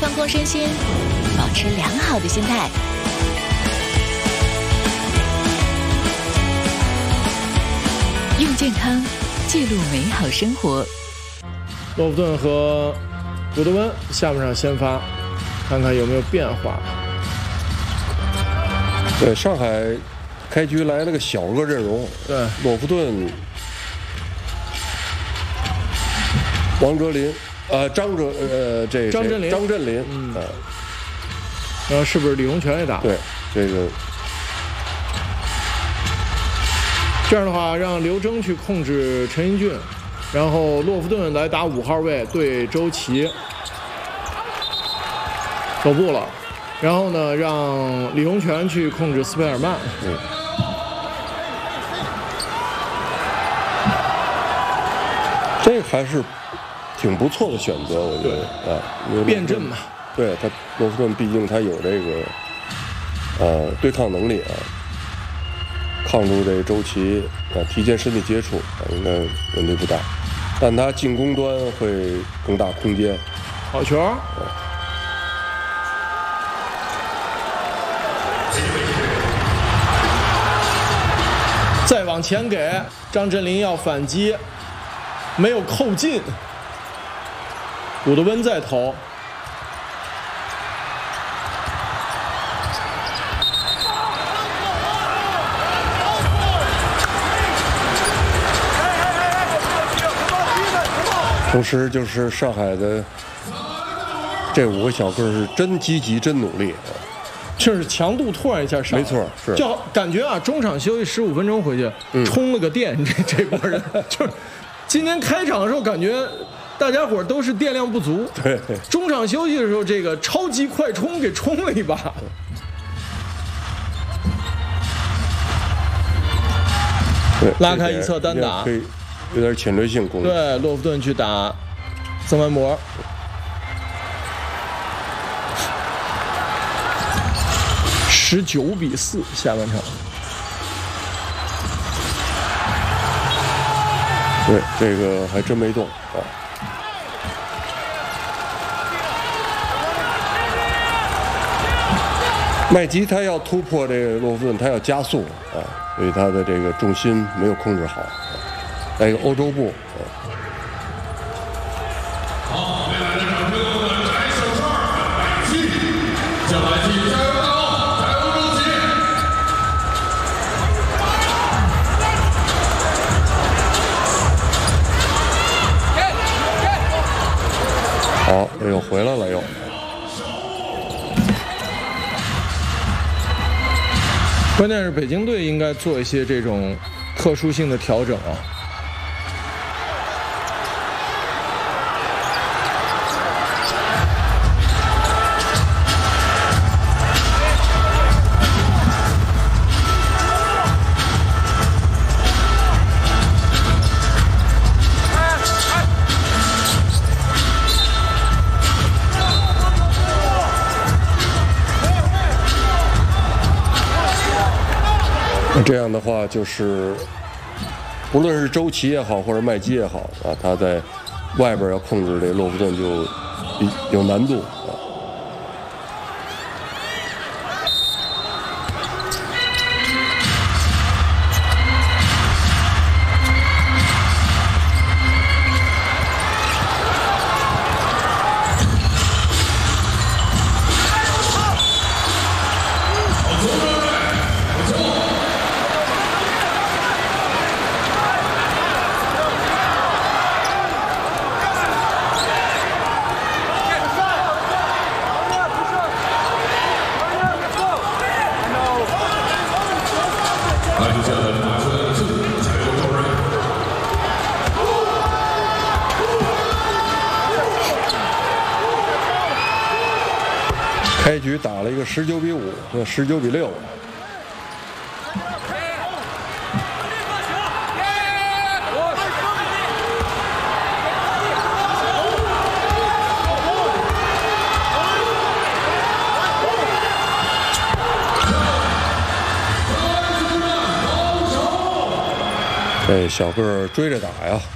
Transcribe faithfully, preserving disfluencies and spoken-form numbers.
放空身心，保持良好的心态。用健康记录美好生活。 洛夫顿和古德温下半场先发，看看有没有变化。 对，上海开局来了个小个阵容， 对， 洛夫顿、王哲林，呃，张哲，呃，这张镇麟， 张镇麟， 嗯， 呃、 然后是不是李洪权也打？ 对，这个。 这样的话，让刘铮去控制陈英俊，然后洛夫顿来打五号位对周琦，走步了。然后呢，让李洪权去控制斯佩尔曼。 嗯，这还是挺不错的选择，我觉得啊， 辩证嘛。 对他，洛夫顿毕竟他有这个呃对抗能力啊。抗住这周琦啊，提前身体接触啊，应该问题不大，但他进攻端会更大空间。 好球！ 啊、 再往前给张镇麟要反击，没有扣进。古德温再投。 同时，就是上海的这五个小个是真积极、真努力， 就是强度突然一下上， 没错，是就感觉啊，中场休息十五分钟回去，嗯、充了个电。这这波人就是今天开场的时候，感觉大家伙都是电量不足， 对， 中场休息的时候，这个超级快充给冲了一把。 对， 拉开一侧单打。 可以有点侵略性攻击。 对，洛夫顿去打曾文博，十九比四，下半场。 对，这个还真没动啊。麦基他要突破这个洛夫顿，他要加速啊，所以他的这个重心没有控制好。来一个欧洲步， 好，未来的掌声我们来手串，麦基，叫麦基加油打哦，加油周琦！ 好，这又回来了又。 关键是北京队应该做一些这种特殊性的调整啊。 这样的话，就是无论是周琦也好，或者麦基也好啊，他在外边要控制这洛夫顿就有难度啊。开局打了一个十九比五，十九比六。这小个儿追着打呀。